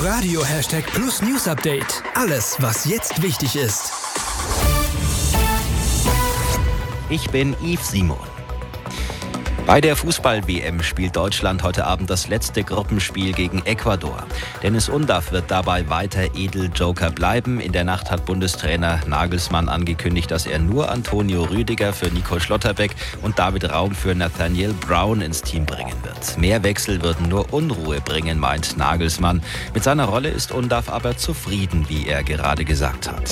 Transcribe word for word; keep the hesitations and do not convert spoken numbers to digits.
Inforadio Hashtag Plus News Update. Alles, was jetzt wichtig ist. Ich bin Yves Simon. Bei der Fußball-W M spielt Deutschland heute Abend das letzte Gruppenspiel gegen Ecuador. Dennis Undaff wird dabei weiter Edeljoker bleiben. In der Nacht hat Bundestrainer Nagelsmann angekündigt, dass er nur Antonio Rüdiger für Nico Schlotterbeck und David Raum für Nathaniel Brown ins Team bringen wird. Mehr Wechsel würden nur Unruhe bringen, meint Nagelsmann. Mit seiner Rolle ist Undaff aber zufrieden, wie er gerade gesagt hat.